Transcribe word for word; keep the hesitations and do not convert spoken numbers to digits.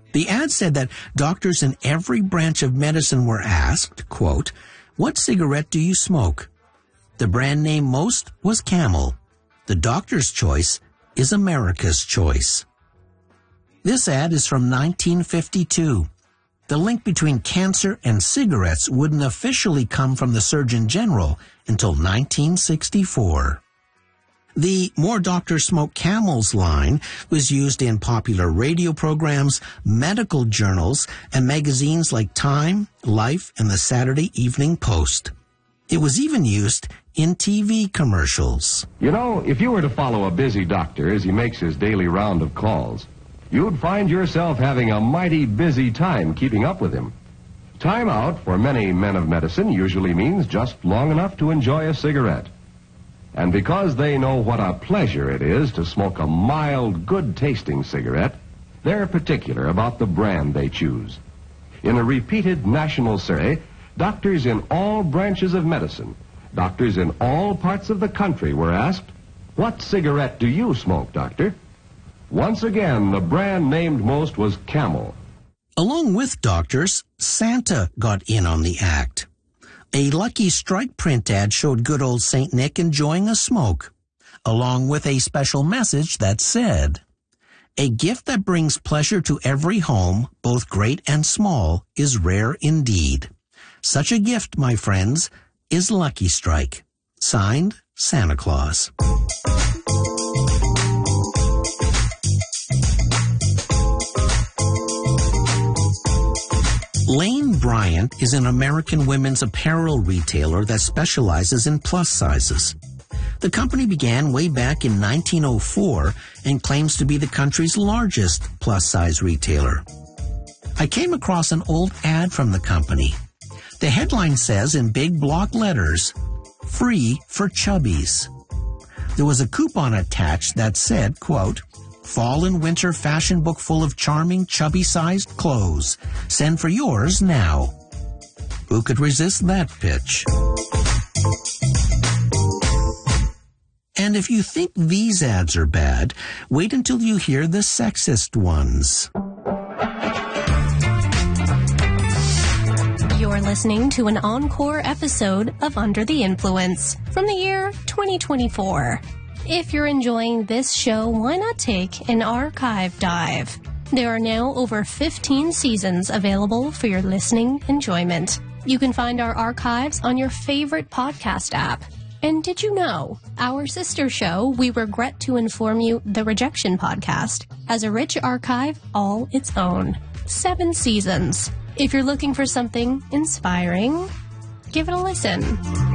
The ad said that doctors in every branch of medicine were asked, quote, "What cigarette do you smoke?" The brand name most was Camel. The doctor's choice is America's choice. This ad is from nineteen fifty-two. The link between cancer and cigarettes wouldn't officially come from the Surgeon General until nineteen sixty-four. The More Doctors Smoke Camels line was used in popular radio programs, medical journals, and magazines like Time, Life, and the Saturday Evening Post. It was even used in T V commercials. You know, if you were to follow a busy doctor as he makes his daily round of calls, you'd find yourself having a mighty busy time keeping up with him. Time out for many men of medicine usually means just long enough to enjoy a cigarette. And because they know what a pleasure it is to smoke a mild, good-tasting cigarette, they're particular about the brand they choose. In a repeated national survey, doctors in all branches of medicine, doctors in all parts of the country were asked, "What cigarette do you smoke, doctor?" Once again, the brand named most was Camel. Along with doctors, Santa got in on the act. A Lucky Strike print ad showed good old Saint Nick enjoying a smoke, along with a special message that said, "A gift that brings pleasure to every home, both great and small, is rare indeed. Such a gift, my friends, is Lucky Strike." Signed, Santa Claus. Lane Bryant is an American women's apparel retailer that specializes in plus sizes. The company began way back in nineteen oh four and claims to be the country's largest plus-size retailer. I came across an old ad from the company. The headline says in big block letters, "Free for Chubbies." There was a coupon attached that said, quote, "Fall and winter fashion book full of charming, chubby-sized clothes. Send for yours now." Who could resist that pitch? And if you think these ads are bad, wait until you hear the sexist ones. You're listening to an encore episode of Under the Influence from the year twenty twenty-four. If you're enjoying this show, why not take an archive dive? There are now over fifteen seasons available for your listening enjoyment. You can find our archives on your favorite podcast app. And did you know, our sister show, We Regret to Inform You, The Rejection Podcast, has a rich archive all its own. Seven seasons. If you're looking for something inspiring, give it a listen.